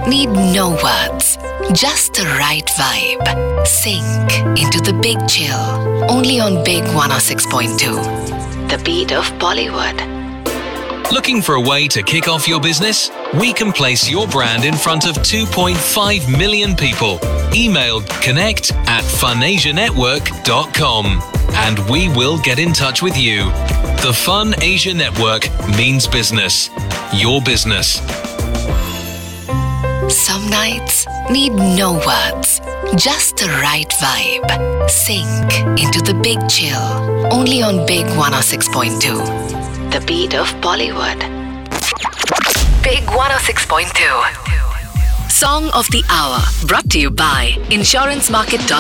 need no words, just the right vibe. Sink into the big chill, only on Big 106.2. The beat of Bollywood. Looking for a way to kick off your business? We can place your brand in front of 2.5 million people. Email connect@funasianetwork.com and we will get in touch with you. The Fun Asia Network means business. Your business. Some nights need no words, just the right vibe. Sink into the big chill, only on Big 106.2. The beat of Bollywood. Big 106.2. Song of the Hour, brought to you by InsuranceMarket.com.